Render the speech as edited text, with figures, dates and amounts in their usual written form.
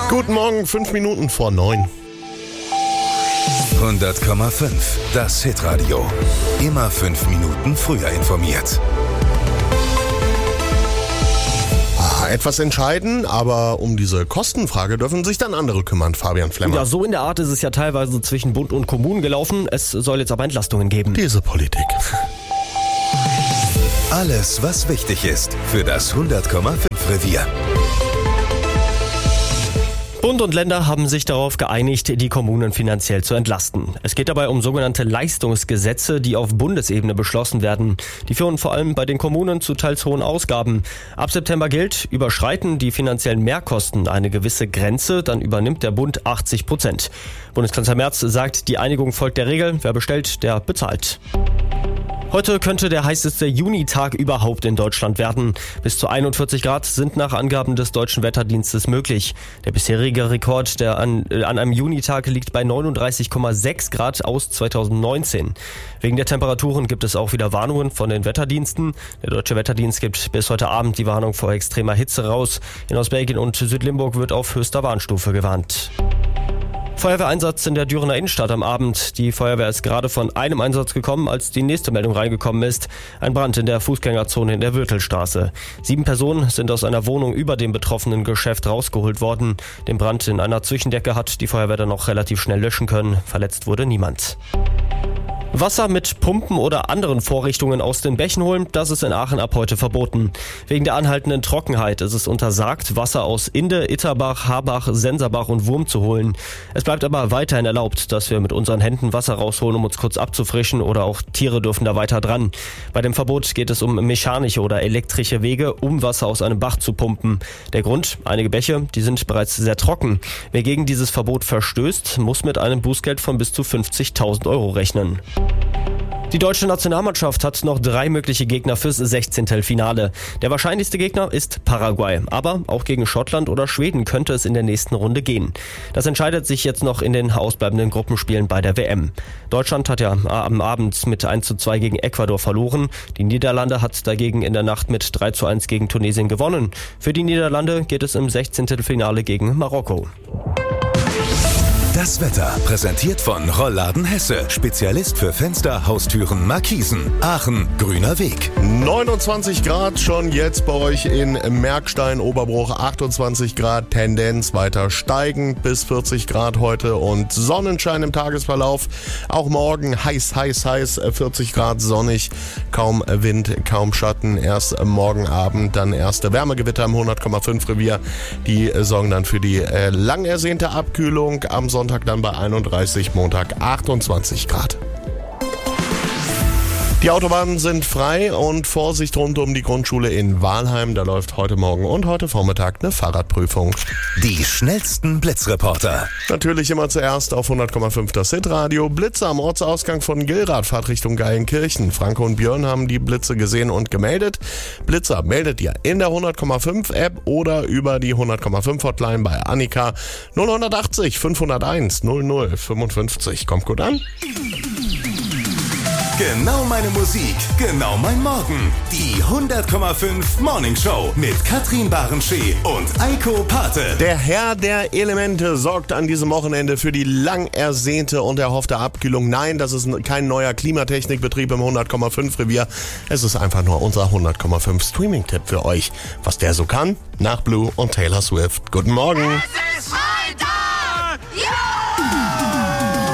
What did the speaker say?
Guten Morgen, 5 Minuten vor 9. 100,5. Das Hitradio. Immer 5 Minuten früher informiert. Etwas entscheiden, aber um diese Kostenfrage dürfen sich dann andere kümmern, Fabian Flemmer. Ja, so in der Art ist es ja teilweise zwischen Bund und Kommunen gelaufen. Es soll jetzt aber Entlastungen geben. Diese Politik. Alles, was wichtig ist für das 100,5 Revier. Bund und Länder haben sich darauf geeinigt, die Kommunen finanziell zu entlasten. Es geht dabei um sogenannte Leistungsgesetze, die auf Bundesebene beschlossen werden. Die führen vor allem bei den Kommunen zu teils hohen Ausgaben. Ab September gilt, überschreiten die finanziellen Mehrkosten eine gewisse Grenze, dann übernimmt der Bund 80%. Bundeskanzler Merz sagt, die Einigung folgt der Regel, wer bestellt, der bezahlt. Heute könnte der heißeste Junitag überhaupt in Deutschland werden. Bis zu 41 Grad sind nach Angaben des Deutschen Wetterdienstes möglich. Der bisherige Rekord an einem Junitag liegt bei 39,6 Grad aus 2019. Wegen der Temperaturen gibt es auch wieder Warnungen von den Wetterdiensten. Der Deutsche Wetterdienst gibt bis heute Abend die Warnung vor extremer Hitze raus. In Ostbelgien und Südlimburg wird auf höchster Warnstufe gewarnt. Feuerwehreinsatz in der Dürener Innenstadt am Abend. Die Feuerwehr ist gerade von einem Einsatz gekommen, als die nächste Meldung reingekommen ist. Ein Brand in der Fußgängerzone in der Würtelstraße. 7 Personen sind aus einer Wohnung über dem betroffenen Geschäft rausgeholt worden. Den Brand in einer Zwischendecke hat die Feuerwehr dann noch relativ schnell löschen können. Verletzt wurde niemand. Wasser mit Pumpen oder anderen Vorrichtungen aus den Bächen holen, das ist in Aachen ab heute verboten. Wegen der anhaltenden Trockenheit ist es untersagt, Wasser aus Inde, Itterbach, Harbach, Senserbach und Wurm zu holen. Es bleibt aber weiterhin erlaubt, dass wir mit unseren Händen Wasser rausholen, um uns kurz abzufrischen, oder auch Tiere dürfen da weiter dran. Bei dem Verbot geht es um mechanische oder elektrische Wege, um Wasser aus einem Bach zu pumpen. Der Grund? Einige Bäche, die sind bereits sehr trocken. Wer gegen dieses Verbot verstößt, muss mit einem Bußgeld von bis zu 50.000 € rechnen. Die deutsche Nationalmannschaft hat noch 3 mögliche Gegner fürs 16. Finale. Der wahrscheinlichste Gegner ist Paraguay. Aber auch gegen Schottland oder Schweden könnte es in der nächsten Runde gehen. Das entscheidet sich jetzt noch in den ausbleibenden Gruppenspielen bei der WM. Deutschland hat ja am Abend mit 1:2 gegen Ecuador verloren. Die Niederlande hat dagegen in der Nacht mit 3:1 gegen Tunesien gewonnen. Für die Niederlande geht es im 16. Finale gegen Marokko. Das Wetter präsentiert von Rollladen Hesse. Spezialist für Fenster, Haustüren, Markisen. Aachen, grüner Weg. 29 Grad schon jetzt bei euch in Merkstein, Oberbruch. 28 Grad, Tendenz weiter steigend bis 40 Grad heute und Sonnenschein im Tagesverlauf. Auch morgen heiß, 40 Grad sonnig, kaum Wind, kaum Schatten. Erst morgen Abend, dann erste Wärmegewitter im 100,5 Revier. Die sorgen dann für die lang ersehnte Abkühlung. Am Sonntag dann bei 31, Montag 28 Grad. Die Autobahnen sind frei und Vorsicht rund um die Grundschule in Wahlheim. Da läuft heute Morgen und heute Vormittag eine Fahrradprüfung. Die schnellsten Blitzreporter. Natürlich immer zuerst auf 100,5 das Hitradio. Blitze am Ortsausgang von Gillrath, Fahrtrichtung Geilenkirchen. Franco und Björn haben die Blitze gesehen und gemeldet. Blitzer meldet ihr in der 100,5 App oder über die 100,5 Hotline bei Annika 0180 501 00 55. Kommt gut an. Genau meine Musik, genau mein Morgen. Die 100,5 Morning Show mit Katrin Barenschee und Eiko Pate. Der Herr der Elemente sorgt an diesem Wochenende für die lang ersehnte und erhoffte Abkühlung. Nein, das ist kein neuer Klimatechnikbetrieb im 100,5 Revier. Es ist einfach nur unser 100,5 Streaming-Tipp für euch. Was der so kann? Nach Blue und Taylor Swift. Guten Morgen.